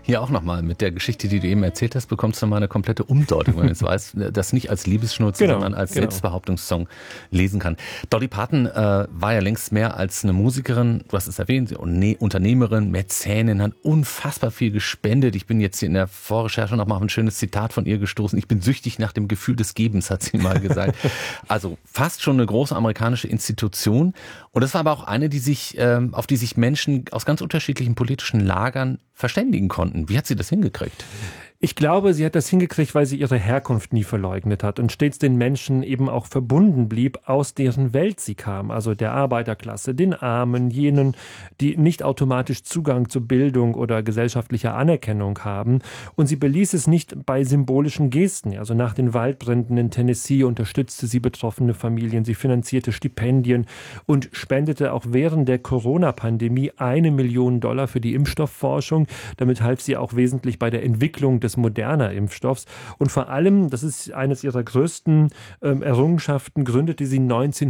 Hier auch nochmal mit der Geschichte, die du eben erzählt hast, bekommst du mal eine komplette Umdeutung, wenn man jetzt weiß, das nicht als Liebesschnurze, sondern als Selbstbehauptungssong lesen kann. Dolly Parton war ja längst mehr als eine Musikerin, du hast es erwähnt, Unternehmerin, Mäzenin, hat unfassbar viel gespendet. Ich bin jetzt hier in der Vorrecherche nochmal auf ein schönes Zitat von ihr gestoßen. Ich bin süchtig nach dem Gefühl des Gebens, hat sie mal gesagt. Also fast schon eine große amerikanische Institution. Und das war aber auch eine, auf die sich Menschen aus ganz unterschiedlichen politischen Lagern verständigen konnten. Wie hat sie das hingekriegt? Ich glaube, sie hat das hingekriegt, weil sie ihre Herkunft nie verleugnet hat und stets den Menschen eben auch verbunden blieb, aus deren Welt sie kam. Also der Arbeiterklasse, den Armen, jenen, die nicht automatisch Zugang zu Bildung oder gesellschaftlicher Anerkennung haben. Und sie beließ es nicht bei symbolischen Gesten. Also nach den Waldbränden in Tennessee unterstützte sie betroffene Familien, sie finanzierte Stipendien und spendete auch während der Corona-Pandemie $1 Million für die Impfstoffforschung. Damit half sie auch wesentlich bei der Entwicklung des moderner Impfstoffs. Und vor allem, das ist eines ihrer größten Errungenschaften, gründete sie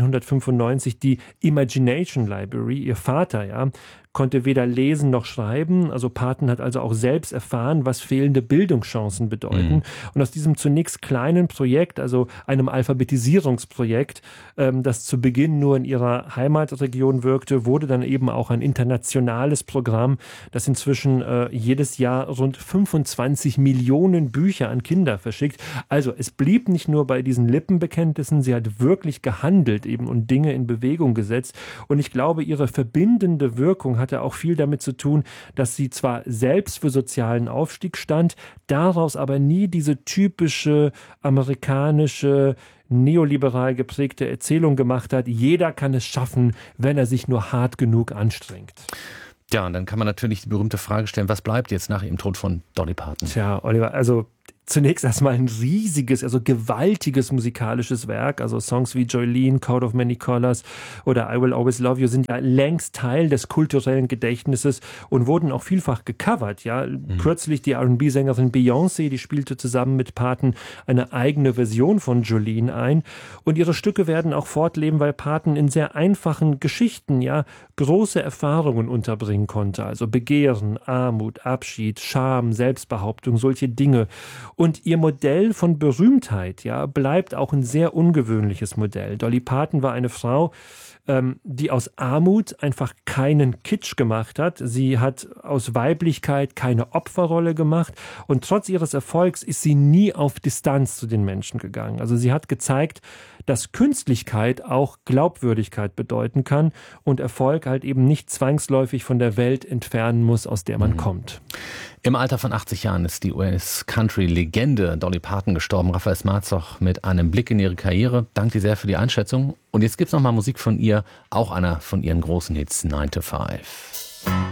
1995 die Imagination Library. Ihr Vater, konnte weder lesen noch schreiben. Also Parton hat also auch selbst erfahren, was fehlende Bildungschancen bedeuten. Und aus diesem zunächst kleinen Projekt, also einem Alphabetisierungsprojekt, das zu Beginn nur in ihrer Heimatregion wirkte, wurde dann eben auch ein internationales Programm, das inzwischen jedes Jahr rund 25 Millionen Bücher an Kinder verschickt. Also es blieb nicht nur bei diesen Lippenbekenntnissen, sie hat wirklich gehandelt eben und Dinge in Bewegung gesetzt. Und ich glaube, ihre verbindende Wirkung hatte auch viel damit zu tun, dass sie zwar selbst für sozialen Aufstieg stand, daraus aber nie diese typische amerikanische neoliberal geprägte Erzählung gemacht hat, jeder kann es schaffen, wenn er sich nur hart genug anstrengt. Ja, und dann kann man natürlich die berühmte Frage stellen, was bleibt jetzt nach dem Tod von Dolly Parton? Tja, Oliver, also zunächst erstmal ein riesiges, also gewaltiges musikalisches Werk. Also Songs wie Jolene, Coat of Many Colors oder I Will Always Love You sind ja längst Teil des kulturellen Gedächtnisses und wurden auch vielfach gecovert. Ja, kürzlich die R&B-Sängerin Beyoncé, die spielte zusammen mit Parton eine eigene Version von Jolene ein. Und ihre Stücke werden auch fortleben, weil Parton in sehr einfachen Geschichten große Erfahrungen unterbringen konnte. Also Begehren, Armut, Abschied, Scham, Selbstbehauptung, solche Dinge. Und ihr Modell von Berühmtheit, bleibt auch ein sehr ungewöhnliches Modell. Dolly Parton war eine Frau, die aus Armut einfach keinen Kitsch gemacht hat. Sie hat aus Weiblichkeit keine Opferrolle gemacht und trotz ihres Erfolgs ist sie nie auf Distanz zu den Menschen gegangen. Also sie hat gezeigt, dass Künstlichkeit auch Glaubwürdigkeit bedeuten kann und Erfolg halt eben nicht zwangsläufig von der Welt entfernen muss, aus der man kommt. Im Alter von 80 Jahren ist die US-Country-Legende Dolly Parton gestorben. Raphael Smarzoch mit einem Blick in ihre Karriere. Danke dir sehr für die Einschätzung. Und jetzt gibt's noch mal Musik von ihr, auch einer von ihren großen Hits, 9 to 5.